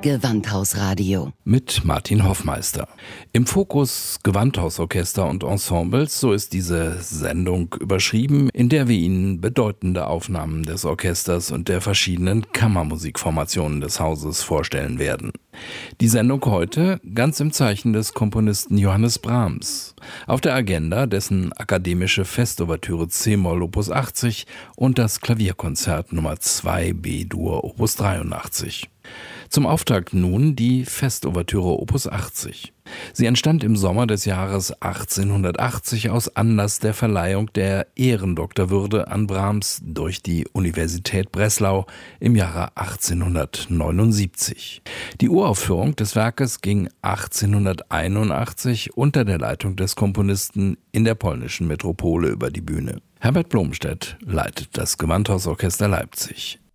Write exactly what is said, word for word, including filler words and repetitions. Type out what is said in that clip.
Gewandhausradio mit Martin Hoffmeister. Im Fokus Gewandhausorchester und Ensembles, so ist diese Sendung überschrieben, in der wir Ihnen bedeutende Aufnahmen des Orchesters und der verschiedenen Kammermusikformationen des Hauses vorstellen werden. Die Sendung heute ganz im Zeichen des Komponisten Johannes Brahms. Auf der Agenda dessen akademische Festouvertüre C-Moll Opus achtzig und das Klavierkonzert Nummer zwei B-Dur Opus dreiundachtzig. Zum Auftakt nun die Festouvertüre Opus achtzig. Sie entstand im Sommer des Jahres achtzehnhundertachtzig aus Anlass der Verleihung der Ehrendoktorwürde an Brahms durch die Universität Breslau im Jahre achtzehnhundertneunundsiebzig. Die Uraufführung des Werkes ging achtzehnhunderteinundachtzig unter der Leitung des Komponisten in der polnischen Metropole über die Bühne. Herbert Blomstedt leitet das Gewandhausorchester Leipzig.